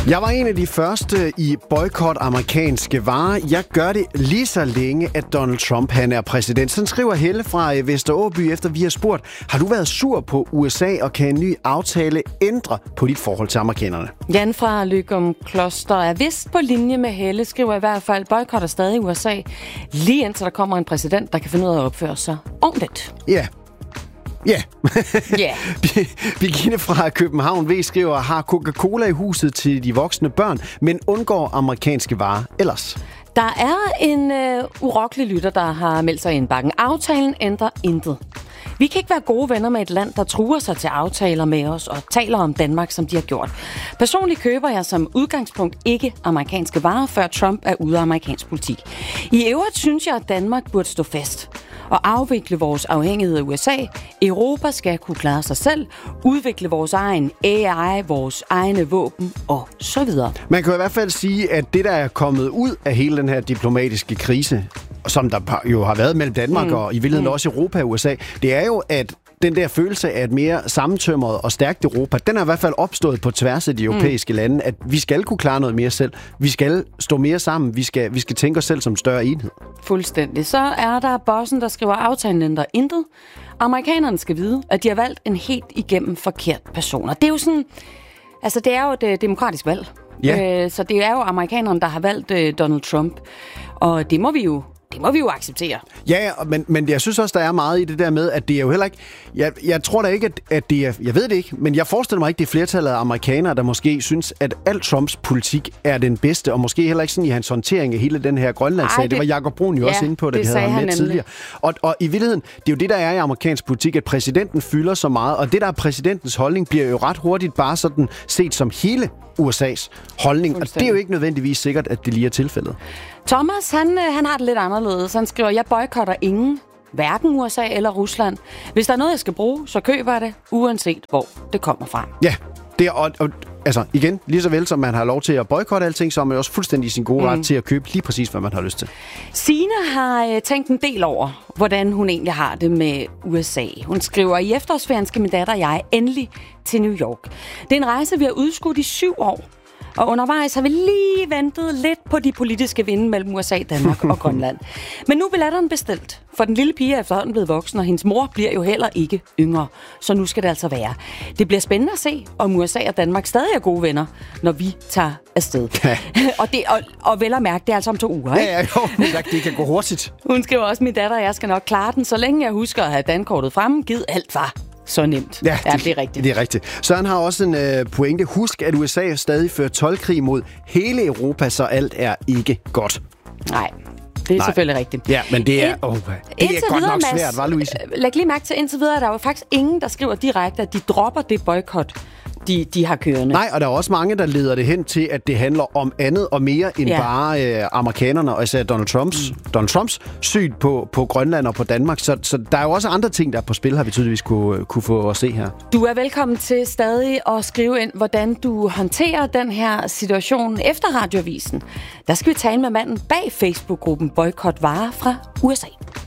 Jeg var en af de første i boykot amerikanske varer. Jeg gør det lige så længe, at Donald Trump han er præsident. Sådan skriver Helle fra Vesteråby, efter vi har spurgt, har du været sur på USA, og kan en ny aftale ændre på dit forhold til amerikanerne? Jan fra Løgum Kloster er vist på linje med Helle, skriver i hvert fald, boykotter stadig USA, lige indtil der kommer en præsident, der kan finde ud af at opføre sig ordentligt. Ja. Ja. Yeah. Birgitte fra København V skriver, har Coca-Cola i huset til de voksne børn, men undgår amerikanske varer ellers? Der er en urokkelig lytter, der har meldt sig i indbakken. Aftalen ændrer intet. Vi kan ikke være gode venner med et land, der truer sig til aftaler med os og taler om Danmark, som de har gjort. Personligt køber jeg som udgangspunkt ikke amerikanske varer, før Trump er ude af amerikansk politik. I øvrigt synes jeg, at Danmark burde stå fast og afvikle vores afhængighed af USA. Europa skal kunne klare sig selv, udvikle vores egen AI, vores egne våben og så videre. Man kan i hvert fald sige, at det, der er kommet ud af hele den her diplomatiske krise, som der jo har været mellem Danmark og i virkeligheden også Europa og USA, det er jo, at den der følelse af et mere sammentømret og stærkt Europa, den er i hvert fald opstået på tværs af de europæiske lande, at vi skal kunne klare noget mere selv. Vi skal stå mere sammen. Vi skal tænke os selv som en større enhed. Fuldstændig. Så er der bossen, der skriver, aftalen ændrer intet. Amerikanerne skal vide, at de har valgt en helt igennem forkert person. Det er jo sådan, altså det er jo et demokratisk valg. Ja. Så det er jo amerikanerne, der har valgt Donald Trump. Og det må vi jo acceptere. Ja, men jeg synes også, der er meget i det der med, at det er jo heller ikke... Jeg tror da ikke, at det er... Jeg ved det ikke, men jeg forestiller mig ikke, det er flertallet af amerikanere, der måske synes, at al Trumps politik er den bedste, og måske heller ikke sådan i hans håndtering af hele den her Grønlandssag. Det var Jacob Brun jo også inde på, da vi havde ham med tidligere. Og i virkeligheden, det er jo det, der er i amerikansk politik, at præsidenten fylder så meget, og det, der er præsidentens holdning, bliver jo ret hurtigt bare sådan set som hele USA's holdning, og det er jo ikke nødvendigvis sikkert, at det lige er tilfældet. Thomas, han har det lidt anderledes. Han skriver, jeg boykotter ingen, hverken USA eller Rusland. Hvis der er noget, jeg skal bruge, så køber jeg det, uanset hvor det kommer fra. Ja, det er, og altså igen, lige så vel som man har lov til at boykotte alting, så er man også fuldstændig i sin gode ret til at købe lige præcis, hvad man har lyst til. Signe har tænkt en del over, hvordan hun egentlig har det med USA. Hun skriver, i efterårsferien skal min datter og jeg endelig til New York. Det er en rejse, vi har udskudt i 7 år. Og undervejs har vi lige ventet lidt på de politiske vinde mellem USA, Danmark og Grønland. Men nu er billetterne bestilt, for den lille pige er efterhånden blevet voksen, og hendes mor bliver jo heller ikke yngre. Så nu skal det altså være. Det bliver spændende at se, om USA og Danmark stadig er gode venner, når vi tager afsted. Ja. og vel at mærke, det er altså om 2 uger, ikke? Ja, det kan gå hurtigt. Hun skriver også, min datter og jeg skal nok klare den, så længe jeg husker at have dankortet fremme, givet alt var så nemt. Ja, det er rigtigt. Det er rigtigt. Søren har også en pointe. Husk, at USA stadig fører toldkrig mod hele Europa, så alt er ikke godt. Nej, det er selvfølgelig rigtigt. Ja, men det er, det er godt nok svært, hva' Louise? Læg lige mærke til, indtil videre, der er jo faktisk ingen, der skriver direkte, at de dropper det boykot, de har kørende. Nej, og der er også mange, der leder det hen til, at det handler om andet og mere end bare amerikanerne, og især Donald Trumps syn på Grønland og på Danmark. Så der er jo også andre ting, der er på spil, har vi tydeligvis kunne få at se her. Du er velkommen til stadig at skrive ind, hvordan du håndterer den her situation efter Radioavisen. Der skal vi tale med manden bag Facebook-gruppen Boykot Varer fra USA.